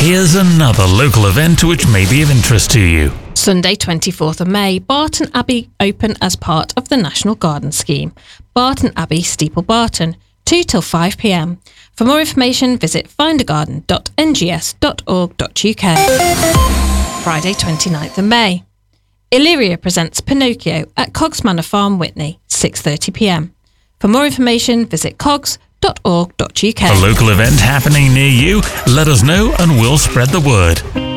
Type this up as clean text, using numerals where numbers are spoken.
Here's another local event which may be of interest to you. Sunday 24th of May, Barton Abbey open as part of the National Garden Scheme. Barton Abbey, Steeple Barton, 2 till 5 p.m. For more information, visit findagarden.ngs.org.uk. Friday 29th of May. Illyria presents Pinocchio at Cogs Manor Farm, Witney, 6:30 p.m. For more information, visit cogs.org.uk. A local event happening near you? Let us know and we'll spread the word.